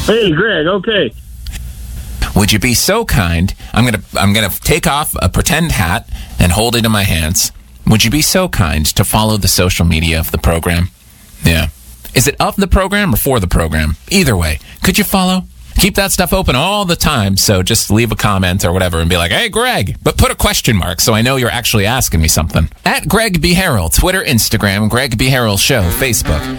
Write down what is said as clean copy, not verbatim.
Hey, Greg. Okay. Would you be so kind? I'm gonna take off a pretend hat and hold it in my hands. Would you be so kind to follow the social media of the program? Yeah. Is it of the program or for the program? Either way, could you follow? Keep that stuff open all the time, so just leave a comment or whatever and be like, hey, Greg, but put a question mark so I know you're actually asking me something. At Greg B. Harrell, Twitter, Instagram, Greg B. Harrell Show, Facebook.